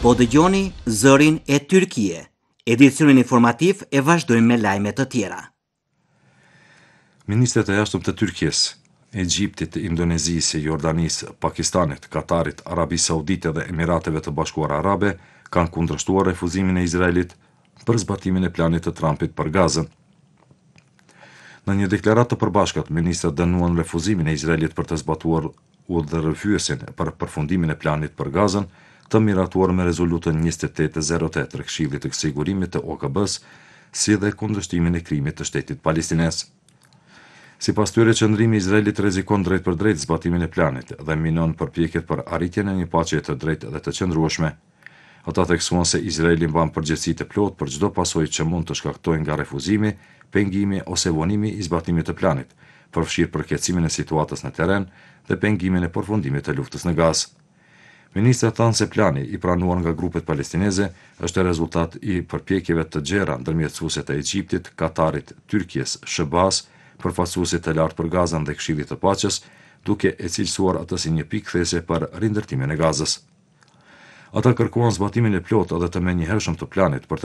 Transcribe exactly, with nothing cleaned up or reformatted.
Po dëgjoni zërin e Tyrkie. Edicionin informativ e vazhdojmë me lajme të tjera. Ministret e jashtëm të Tyrkisë, Egjiptit, Indonezisë, Jordanisë, Pakistanit, Katarit, Arabisë Saudite dhe Emirateve të Bashkuara Arabe kanë kundërshtuar refuzimin e Izraelit për zbatimin e planit të Trumpit për Gazën. Në një deklaratë të përbashkët, ministrat dënuan refuzimin e Izraelit për të zbatuar udhërrëfyesin për përfundimin e planit për Gazën, të miratuar me rezolutën njëzet e tetë zero tetë të Këshillit të Sigurimit të O K B-s, si dhe kundërshtimin e krimit të shtetit palestines. Sipas tyre, qëndrimi i Izraelit rrezikon drejt për drejt zbatimin e planit dhe minon përpjekjet për arritjen e një paqeje të drejtë dhe të qëndrueshme. Ata theksuan se Izraeli mban përgjegjësi të plotë për çdo pasojë që mund të shkaktojë nga refuzimi, pengimi ose vonimi i zbatimit të planit, përfshirë përkeçimin e situatës në terren dhe pengimin e përfundimit të luftës në Gazë. Ministrat thanë se plani i pranuar nga grupet palestineze është rezultat i përpjekjeve të gjera ndërmjetësuese të Egjiptit, Katarit, Tyrkisë, S B A-s, përfaqësuesit të lartë për Gazën dhe Këshillit të Paqes, duke e cilësuar atë si një pikë these për rindërtimin e Gazës. Ata kërkuan zbatimin e plotë edhe të menjëhershëm të planit për